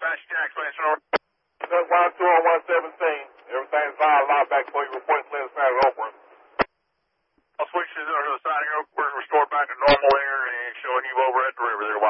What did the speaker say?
Apache Jack, Lance North. That's 1-2 on 117. Everything's fine. Loud back for you. Report clear side of Oakland. I'll switch to the side of your we're restored back to normal here and showing you over at the river there.